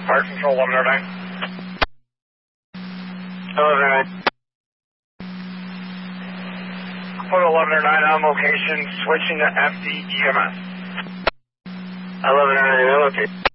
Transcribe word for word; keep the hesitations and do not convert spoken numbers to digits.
Fire Control eleven oh nine. eleven oh nine. Put eleven oh nine on location, switching to F D E M S. eleven oh nine, okay.